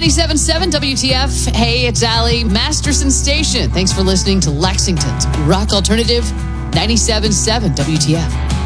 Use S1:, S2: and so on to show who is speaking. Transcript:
S1: 97.7 WTF. Hey, it's Allie, Masterson Station. Thanks for listening to Lexington's Rock Alternative 97.7 WTF.